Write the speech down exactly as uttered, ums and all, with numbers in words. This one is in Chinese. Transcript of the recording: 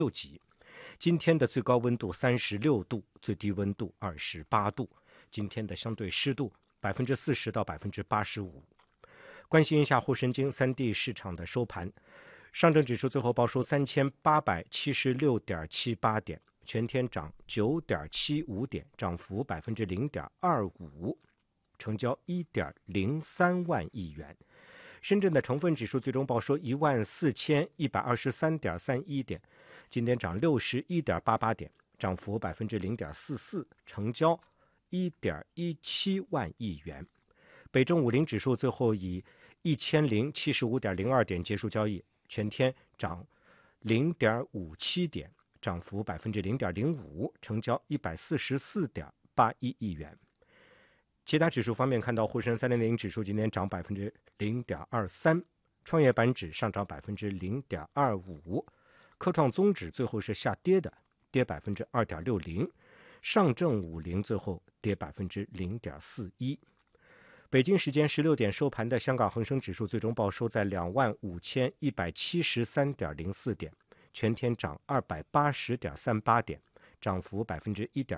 六级。今天的最高温度三十六度，最低温度二十八度。今天的相对湿度百分之四十到百分之八十五。关心一下沪深京三地市场的收盘，上证指数最后报收三千八百七十六点七八点，全天涨九点七五点，涨幅百分之零点二五，成交一点零三万亿元。深圳的成分指数最终报收一万四千一百二十三点三一点，今天涨六十一点八八点，涨幅百分之零点四四，成交一点一七万亿元。北证五零指数最后以一千零七十五点零二点结束交易，全天涨零点五七点，涨幅百分之零点零五，成交一百四十四点八一亿元。其他指数方面，看到沪深三零零指数今天涨百分之零点二三，创业板指上涨百分之零点二五，科创综指最后是下跌的，跌百分之二点六零，上证五零最后跌百分之零点四一。北京时间十六点收盘的香港恒生指数最终报收在两万五千一百七十三点零四点，全天涨二百八十点三八点，涨幅百分之一点